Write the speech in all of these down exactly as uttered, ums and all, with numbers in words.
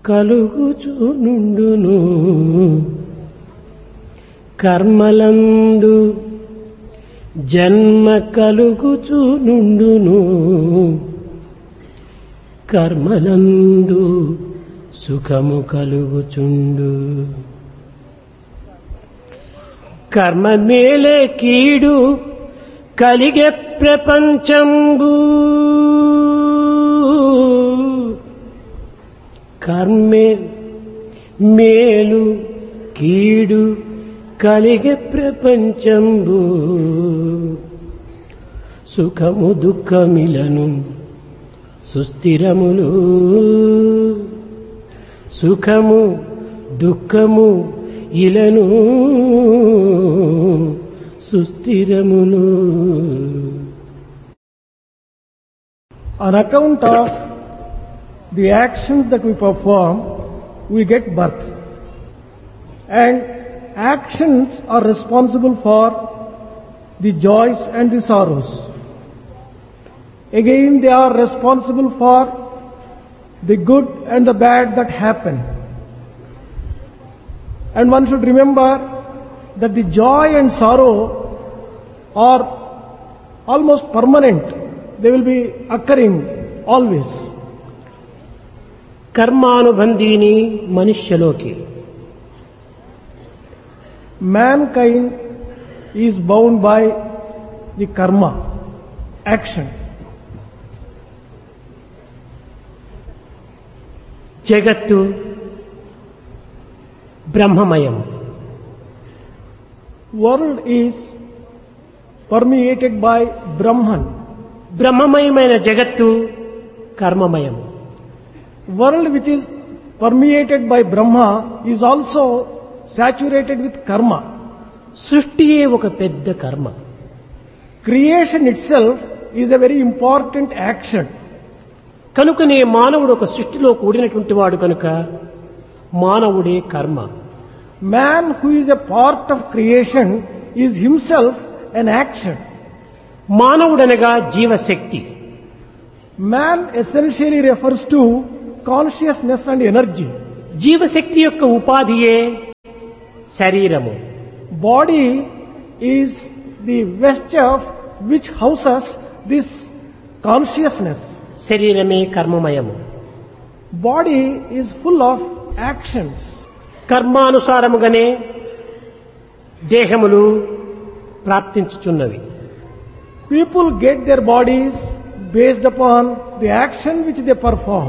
కలుగుచునుండును కర్మలందు జన్మ కలుగుచునుండును కర్మలందు సుఖము కలుగుచుండు కర్మ మేలే కీడు కలిగే ప్రపంచంబు కర్మే మేలు కీడు కలిగే ప్రపంచంబు సుఖము దుఃఖమిలను సుస్థిరములు సుఖము దుఃఖము ఇలను సుస్థిరములు. On account of the actions that we perform, we get birth. And actions are responsible for the joys and the sorrows. Again, they are responsible for the good and the bad that happen. And one should remember that the joy and sorrow are almost permanent. They will be occurring always. కర్మానుబంధీని మనుష్యలోకి Mankind is bound by the karma, action. జగత్తు బ్రహ్మమయం. World is permeated by Brahman. బ్రహ్మమయమైన జగత్తు కర్మమయం. World which is permeated by Brahma is also saturated with karma. సృష్టియే ఒక పెద్ద కర్మ. Creation itself is a very important action. కనుకనే మానవుడు ఒక సృష్టిలో కూడినటువంటి వాడు కనుక మానవుడే కర్మ. Man who is a part of creation is himself an action. మానవుడనగా జీవశక్తి. Man essentially refers to consciousness and energy. జీవశక్తి యొక్క ఉపాధియే శరీరము. Body is the vesture which houses this consciousness. శరీరమే కర్మమయము. Body is full of actions. కర్మానుసారముగానే దేహములు ప్రాప్తించుచున్నవి. People get their bodies based upon the action which they perform.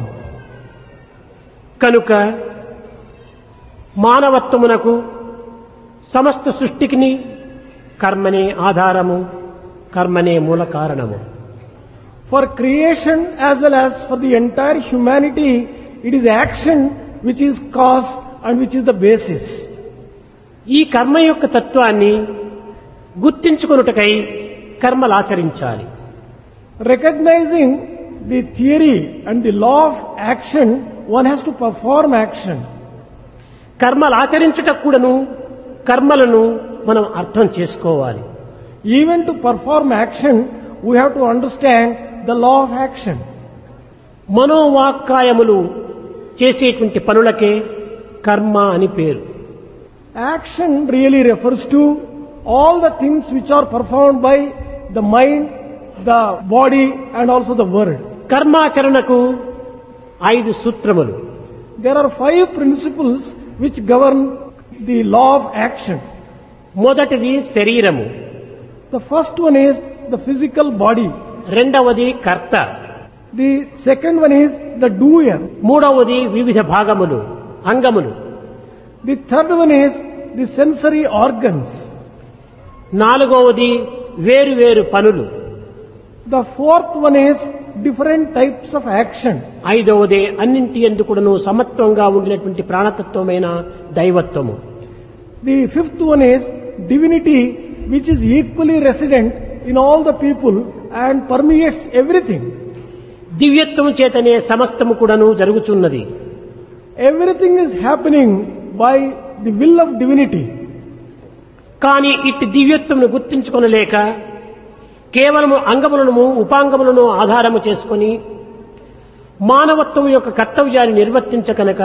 కనుక మానవత్వమునకు సమస్త సృష్టికిని కర్మనే ఆధారము, కర్మనే మూల కారణము. For creation as well as for the entire humanity, it is action which is cause and which is the basis. ఈ కర్మ యొక్క తత్వాన్ని గుర్తించుకొనుటకై కర్మలాచరించాలి. Recognizing the theory and the law of action, one has to perform action. కర్మలాచరించుటకు కూడాను కర్మలను మనం అర్థం చేసుకోవాలి. Even to perform action, we have to understand the law of action. మనోవాక్కాయములు చేసేటువంటి పనులకే కర్మ అని పేరు. Action really refers to all the things which are performed by the mind, the body and also the word. కర్మాచరణకు ఐదు సూత్రములు. There are five principles which govern the law of action. మొదటిది శరీరము. The first one is the physical body. రెండవది కర్త. The second one is the doer. మూడవది వివిధ భాగములు, అంగములు. The third one is the sensory organs. నాలుగవది వేరు వేరు పనులు. The fourth one is different types of action. ఐదవది అన్నింటి యందు కూడాను సమత్వంగా ఉండేటువంటి ప్రాణతత్వమైన దైవత్వము. The fifth one is divinity, which is equally resident in all the people and permeates everything. దివ్యత్వము చేతనే సమస్తము కూడాను జరుగుచున్నది. Everything is happening by the will of divinity. కానీ ఇట్టి దివ్యత్వమును మానవత్వం యొక్క కర్తవ్యాన్ని నిర్వర్తించకనక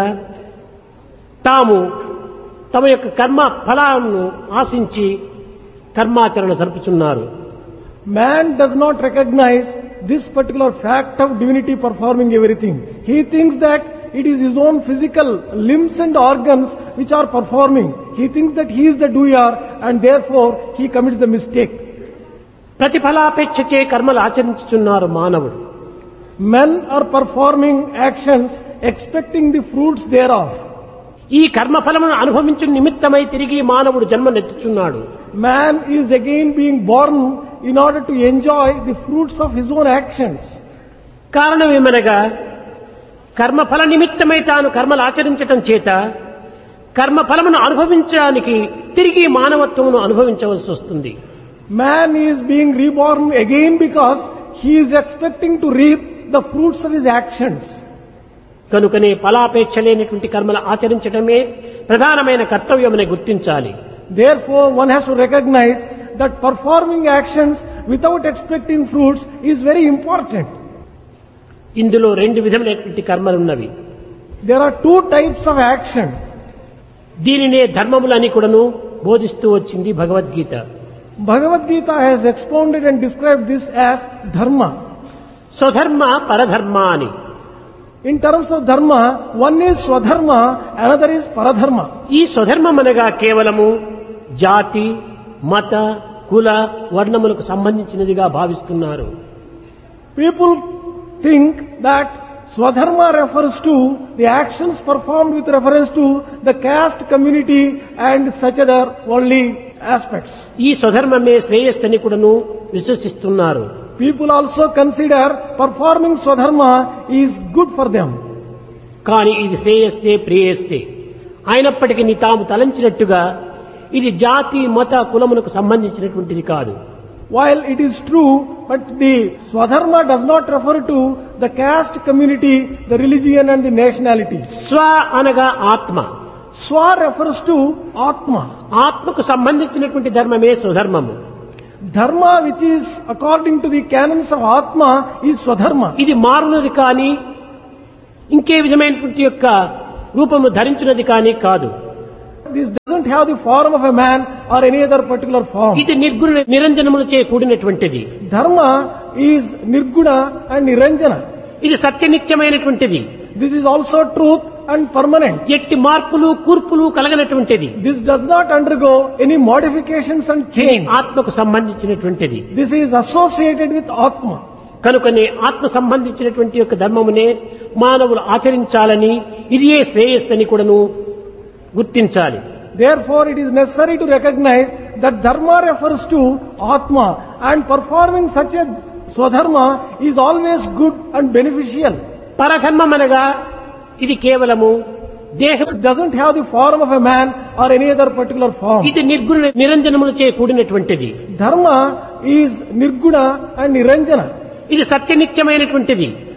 తాము తమ యొక్క కర్మ ఫలాలను ఆశించి కర్మాచరణ జరుపుచున్నారు. Man does not recognize this particular fact of divinity performing everything. He thinks that it is his own physical limbs and organs which are performing. He thinks that he is the doer and therefore he commits the mistake. ప్రతిఫలాపేక్షచే కర్మలు ఆచరించుచున్నారు మానవుడు. Men are performing actions expecting the fruits thereof. ఈ కర్మఫలమును అనుభవించు నిమిత్తమై తిరిగి మానవుడు జన్మనెత్తుచున్నాడు. Man is again being born in order to enjoy the fruits of his own actions. కారణమేమనగా కర్మఫల నిమిత్తమై తాను కర్మలు ఆచరించటం చేత కర్మఫలమును అనుభవించడానికి తిరిగి మానవత్వమును అనుభవించవలసి వస్తుంది. Man is being reborn again because he is expecting to reap the fruits of his actions. కనుకనే ఫలాపేక్ష లేనటువంటి కర్మలు ఆచరించడమే ప్రధానమైన కర్తవ్యమని గుర్తించాలి. Therefore, one has to recognize that performing actions without expecting fruits is very important. ఇందులో రెండు విధములైనటువంటి కర్మలున్నవి. There are two types of action. దీనినే ధర్మములని కూడాను బోధిస్తూ వచ్చింది Bhagavad Gita. Bhagavad Gita has expounded and described this as dharma. స్వధర్మ పరధర్మ అని. In terms of dharma, one is swadharma, another is paradharma. ఈ స్వధర్మం అనగా కేవలము జాతి, మత, కుల, వర్ణములకు సంబంధించినదిగా భావిస్తున్నారు. People think that swadharma refers to the actions performed with reference to the caste community and such other worldly aspects. ఈ స్వధర్మమే శ్రేయస్సుని కూడాను విశ్వసిస్తున్నారు. People also consider performing swadharma is good for them. కానీ ఇది శ్రేయస్సే ప్రేయస్సే అయినప్పటికీ తాము తలంచినట్టుగా ఇది జాతి, మత, కులములకు సంబంధించినటువంటిది కాదు. While it is true, but the swadharma does not refer to the caste community, the religion and the nationalities. స్వ అనగా ఆత్మ. Swa refers to Atma. ఆత్మకు సంబంధించినటువంటి ధర్మమే స్వధర్మము. Dharma which is according to the canons of Atma is Swadharma. ఇది మారునది కానీ ఇంకే విధమైనటువంటి యొక్క రూపము ధరించినది కానీ కాదు. This doesn't have the form of a man or any other particular form. ఇది నిర్గుణ నిరంజనములచే కూడినటువంటిది. Dharma is Nirguna and Niranjana. ఇది సత్యనిత్యమైనటువంటిది. This is also truth and permanent. ఎట్టి మార్పులు కూర్పులు కలగనటువంటిది. This does not undergo any modifications and change. ఆత్మకు సంబంధించినటువంటిది. This is associated with Atma. కనుకనే ఆత్మ సంబంధించినటువంటి యొక్క ధర్మమునే మానవులు ఆచరించాలని ఇదియే శ్రేయస్సని కూడాను గుర్తించాలి. Therefore, it is necessary to recognize that dharma refers to Atma and performing such a swadharma is always good and beneficial. పరధర్మం అనగా ఇది కేవలము దేహం It doesn't have the form of a man or any other particular form. ఇది నిర్గుణ నిరంజనములచే కూడినటువంటిది. Dharma is Nirguna and Niranjana. ఇది సత్యనిత్యమైనటువంటిది.